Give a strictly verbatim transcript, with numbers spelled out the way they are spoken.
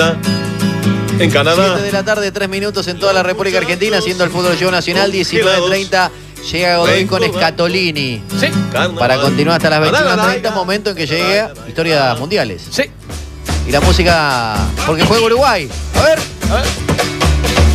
En Canadá. siete de la tarde, tres minutos en toda la República Argentina, siendo el fútbol show nacional. Diecinueve treinta, llega Godoy con Scatolini. Sí. Para continuar hasta las veintiuno treinta, momento en que llegue Historias Mundiales. Sí. Y la música, porque juega Uruguay. A ver. A ver.